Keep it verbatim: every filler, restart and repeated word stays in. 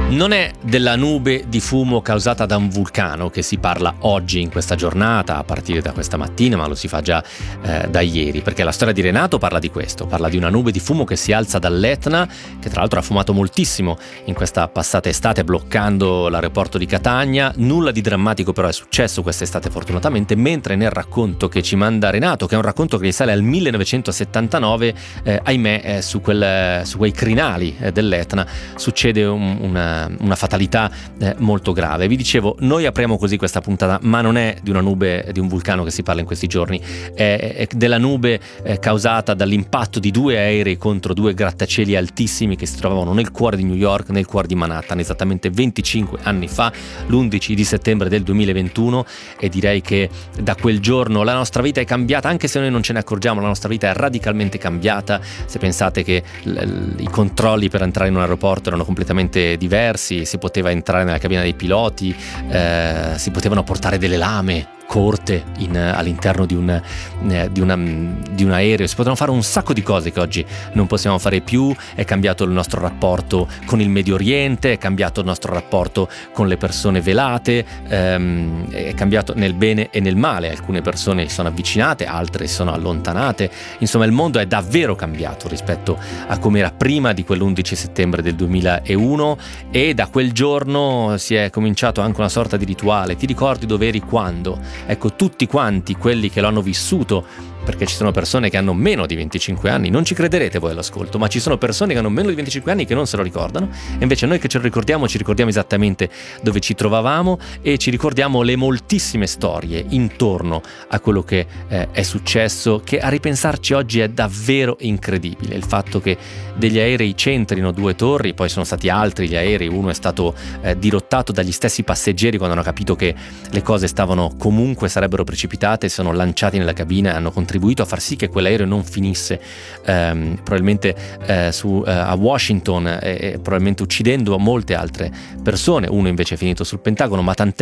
Non è della nube di fumo causata da un vulcano che si parla oggi in questa giornata, a partire da questa mattina, ma lo si fa già eh, da ieri, perché la storia di Renato parla di questo, parla di una nube di fumo che si alza dall'Etna, che tra l'altro ha fumato moltissimo in questa passata estate bloccando l'aeroporto di Catania. Nulla di drammatico però è successo quest'estate fortunatamente, mentre nel racconto che ci manda Renato, che è un racconto che risale al millenovecentosettantanove, eh, ahimè eh, su, quel, su quei crinali eh, dell'Etna succede un, una una fatalità eh, molto grave. Vi dicevo, noi apriamo così questa puntata, ma non è di una nube di un vulcano che si parla in questi giorni, è, è della nube eh, causata dall'impatto di due aerei contro due grattacieli altissimi che si trovavano nel cuore di New York, nel cuore di Manhattan, esattamente venticinque anni fa, l'undici di settembre del duemilaventuno, e direi che da quel giorno la nostra vita è cambiata, anche se noi non ce ne accorgiamo. La nostra vita è radicalmente cambiata. Se pensate che l- l- i controlli per entrare in un aeroporto erano completamente diversi, si poteva entrare nella cabina dei piloti, eh, si potevano portare delle lame corte in, all'interno di un, eh, di, una, di un aereo, si potevano fare un sacco di cose che oggi non possiamo fare più. È cambiato il nostro rapporto con il Medio Oriente, è cambiato il nostro rapporto con le persone velate, ehm, è cambiato nel bene e nel male. Alcune persone si sono avvicinate, altre si sono allontanate. Insomma, il mondo è davvero cambiato rispetto a come era prima di quell'undici settembre del duemilauno, e da quel giorno si è cominciato anche una sorta di rituale. Ti ricordi dove eri quando? Ecco, tutti quanti quelli che lo hanno vissuto, perché ci sono persone che hanno meno di venticinque anni, non ci crederete voi all'ascolto, ma ci sono persone che hanno meno di venticinque anni che non se lo ricordano, e invece noi che ce lo ricordiamo ci ricordiamo esattamente dove ci trovavamo e ci ricordiamo le moltissime storie intorno a quello che eh, è successo, che a ripensarci oggi è davvero incredibile. Il fatto che degli aerei centrino due torri, poi sono stati altri gli aerei, uno è stato eh, dirottato dagli stessi passeggeri quando hanno capito che le cose stavano comunque sarebbero precipitate, sono lanciati nella cabina e hanno contribuito a far sì che quell'aereo non finisse ehm, probabilmente eh, su, eh, a Washington, e, e probabilmente uccidendo molte altre persone. Uno invece è finito sul Pentagono, ma tant'è.